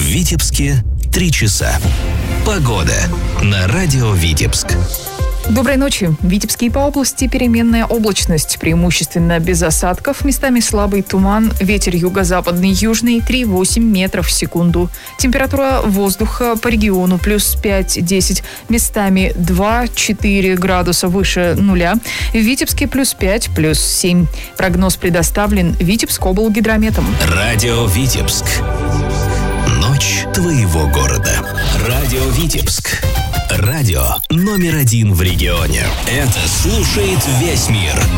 Витебске 3 часа. Погода на радио Витебск. Доброй ночи. В Витебске и по области переменная облачность, преимущественно без осадков, местами слабый туман, ветер юго-западный, южный 3,8 метров в секунду. Температура воздуха по региону плюс 5-10, местами 2-4 градуса выше нуля. В Витебске плюс 5, плюс 7. Прогноз предоставлен Витебскоблгидрометом. Радио Витебск. Ночь твоего города. Радио Витебск. Радио номер 1 в регионе. Это слушает весь мир.